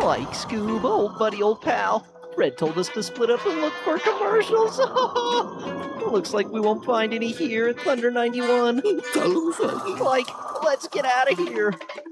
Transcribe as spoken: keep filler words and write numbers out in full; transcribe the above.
Like Scoob, old buddy, old pal. Fred told us to split up and look for commercials. Looks like we won't find any here at Thunder ninety-one. Like, let's get out of here.